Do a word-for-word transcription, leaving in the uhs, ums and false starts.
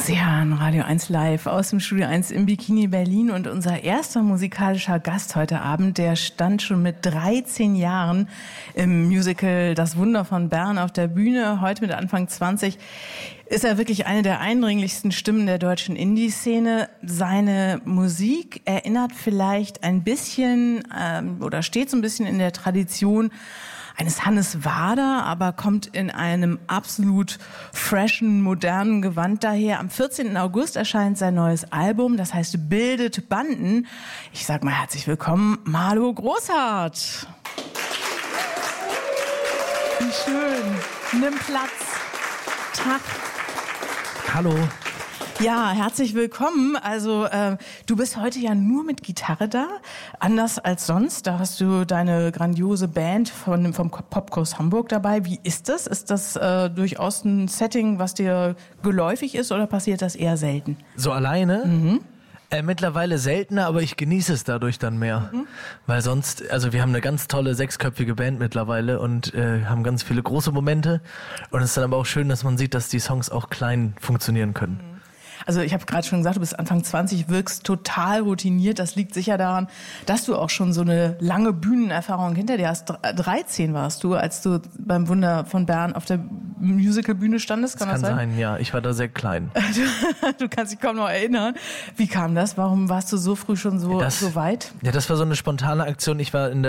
Sie hören Radio eins live aus dem Studio eins im Bikini Berlin und unser erster musikalischer Gast heute Abend, der stand schon mit dreizehn Jahren im Musical Das Wunder von Bern auf der Bühne. Heute mit Anfang zwanzig ist er wirklich eine der eindringlichsten Stimmen der deutschen Indie-Szene. Seine Musik erinnert vielleicht ein bisschen ähm, oder steht so ein bisschen in der Tradition eines Hannes Wader, aber kommt in einem absolut freshen, modernen Gewand daher. Am vierzehnten August erscheint sein neues Album, das heißt Bildet Banden. Ich sag mal herzlich willkommen, Marlo Großhardt. Wie schön. Nimm Platz. Tag. Hallo. Ja, herzlich willkommen. Also äh, du bist heute ja nur mit Gitarre da, anders als sonst. Da hast du deine grandiose Band von, vom Popkurs Hamburg dabei. Wie ist das? Ist das äh, durchaus ein Setting, was dir geläufig ist, oder passiert das eher selten? So alleine? Mhm. Äh, mittlerweile seltener, aber ich genieße es dadurch dann mehr. Mhm. Weil sonst, also wir haben eine ganz tolle sechsköpfige Band mittlerweile und äh, haben ganz viele große Momente. Und es ist dann aber auch schön, dass man sieht, dass die Songs auch klein funktionieren können. Mhm. Also ich habe gerade schon gesagt, du bist Anfang zwanzig, wirkst total routiniert. Das liegt sicher daran, dass du auch schon so eine lange Bühnenerfahrung hinter dir hast. dreizehn warst du, als du beim Wunder von Bern auf der Musicalbühne standest. Kann das, das sein? Kann sein, ja. Ich war da sehr klein. Du kannst dich kaum noch erinnern. Wie kam das? Warum warst du so früh schon so, das, so weit? Ja, das war so eine spontane Aktion. Ich war in der